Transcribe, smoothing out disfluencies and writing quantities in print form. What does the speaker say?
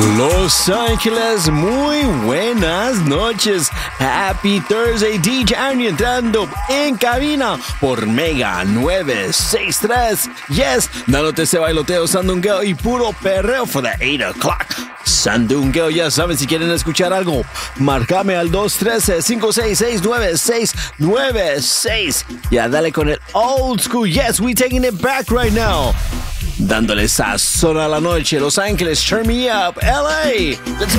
Los Ángeles, muy buenas noches. Happy Thursday, DJ Arnie entrando en cabina por Mega 963. Yes, dándote ese bailoteo, sandungueo y puro perreo for the 8 o'clock. Sandungueo, ya saben, si quieren escuchar algo, marcame al 213-566-9696. Ya dale con el old school. Yes, we taking it back right now. Dándole sazón a la noche, Los Ángeles, turn me up, LA. Let's